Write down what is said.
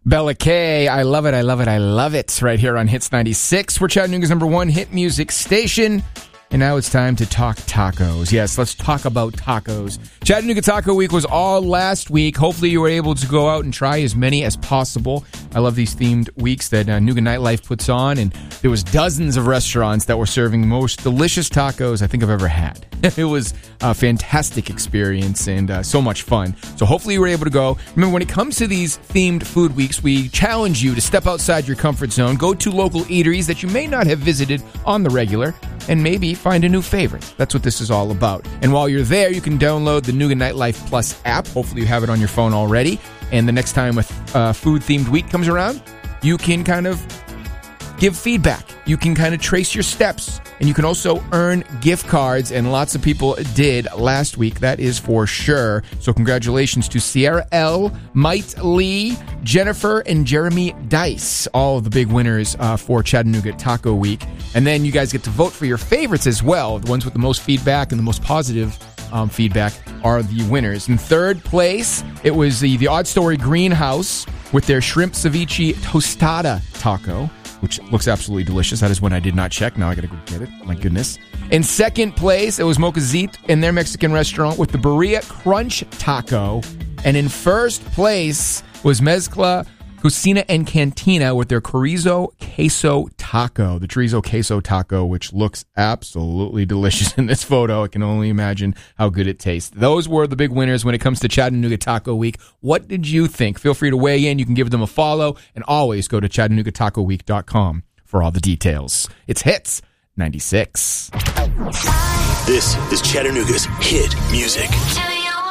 Bella K, I love it, I love it, I love it. Right here on Hits 96. We're Chattanooga's #1 hit music station. And now it's time to talk tacos. Yes, let's talk about tacos. Chattanooga Taco Week was all last week. Hopefully you were able to go out and try as many as possible. I love these themed weeks that Nooga Nightlife puts on. And there was dozens of restaurants that were serving the most delicious tacos I think I've ever had. It was a fantastic experience and so much fun. So hopefully you were able to go. Remember, when it comes to these themed food weeks, we challenge you to step outside your comfort zone, go to local eateries that you may not have visited on the regular, and maybe find a new favorite. That's what this is all about. And while you're there, you can download the Nooga Nightlife Plus app. Hopefully you have it on your phone already. And the next time a food-themed week comes around, you can kind of give feedback. You can kind of trace your steps. And you can also earn gift cards, and lots of people did last week. That is for sure. So congratulations to Sierra L., Mite Lee, Jennifer, and Jeremy Dice, all of the big winners for Chattanooga Taco Week. And then you guys get to vote for your favorites as well. The ones with the most feedback and the most positive feedback are the winners. In third place, it was the Odd Story Greenhouse with their shrimp ceviche tostada taco, which looks absolutely delicious. That is one I did not check. Now I got to go get it. My goodness. In second place, it was Mocazit in their Mexican restaurant with the Birria Crunch Taco. And in first place was Mezcla Cocina and Cantina with their Chorizo Queso Taco. The Chorizo Queso Taco, which looks absolutely delicious in this photo. I can only imagine how good it tastes. Those were the big winners when it comes to Chattanooga Taco Week. What did you think? Feel free to weigh in. You can give them a follow. And always go to ChattanoogaTacoWeek.com for all the details. It's Hits 96. This is Chattanooga's hit music.